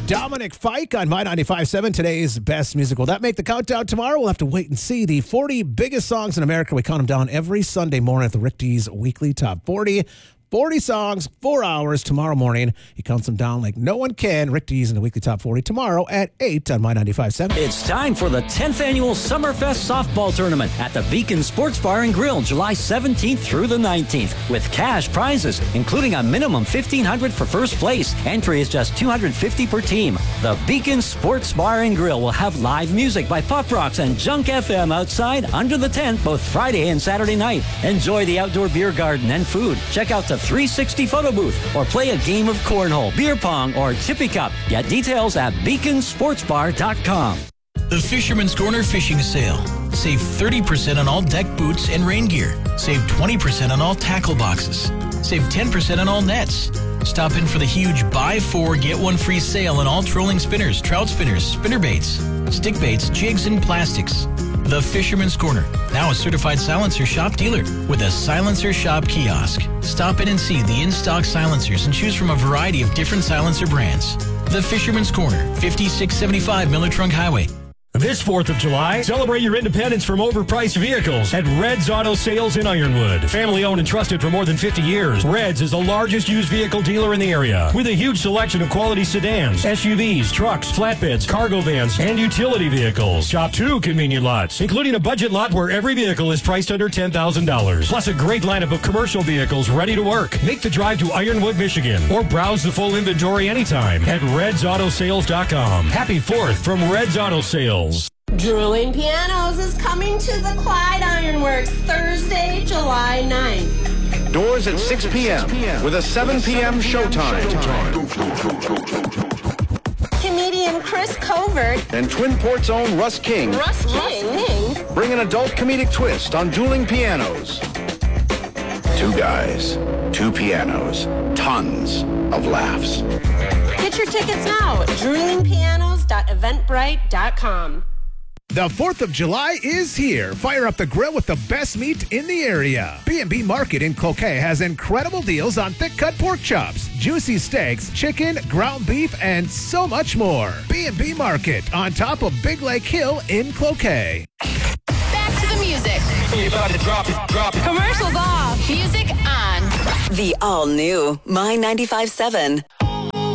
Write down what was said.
Dominic Fike on My 95.7, today's best music. Will that make the countdown tomorrow? We'll have to wait and see. The 40 biggest songs in America. We count them down every Sunday morning at the Rick D's Weekly Top 40. 40 songs, 4 hours tomorrow morning. He counts them down like no one can. Rick D's in the Weekly Top 40 tomorrow at 8 on My 95.7. It's time for the 10th Annual Summerfest Softball Tournament at the Beacon Sports Bar and Grill, July 17th through the 19th, with cash prizes, including a minimum $1,500 for first place. Entry is just $250 per team. The Beacon Sports Bar and Grill will have live music by Pop Rocks and Junk FM outside under the tent both Friday and Saturday night. Enjoy the outdoor beer garden and food. Check out the 360 photo booth or play a game of cornhole, beer pong, or tippy cup. Get details at beaconsportsbar.com. The Fisherman's Corner Fishing Sale. Save 30% on all deck boots and rain gear. Save 20% on all tackle boxes. Save 10% on all nets. Stop in for the huge buy 4, get 1 free sale on all trolling spinners, trout spinners, spinner baits, stick baits, jigs, and plastics. The Fisherman's Corner, now a certified Silencer Shop dealer with a Silencer Shop kiosk. Stop in and see the in-stock silencers and choose from a variety of different silencer brands. The Fisherman's Corner, 5675 Miller Trunk Highway. This 4th of July, celebrate your independence from overpriced vehicles at Red's Auto Sales in Ironwood. Family owned and trusted for more than 50 years, Red's is the largest used vehicle dealer in the area with a huge selection of quality sedans, SUVs, trucks, flatbeds, cargo vans, and utility vehicles. Shop 2 convenient lots, including a budget lot where every vehicle is priced under $10,000. Plus a great lineup of commercial vehicles ready to work. Make the drive to Ironwood, Michigan, or browse the full inventory anytime at redsautosales.com. Happy 4th from Red's Auto Sales. Drooling Pianos is coming to the Clyde Ironworks Thursday, July 9th. Doors at 6 p.m. with a 7 p.m. showtime. Comedian Chris Covert And Twin Port's own Russ King bring an adult comedic twist on Dueling Pianos. 2 guys, 2 pianos, tons of laughs. Get your tickets now at droolingpianos.eventbrite.com. The 4th of July is here. Fire up the grill with the best meat in the area. B&B Market in Cloquet has incredible deals on thick-cut pork chops, juicy steaks, chicken, ground beef, and so much more. B&B Market on top of Big Lake Hill in Cloquet. Back to the music. Commercials off. Music on. The all-new My 95.7.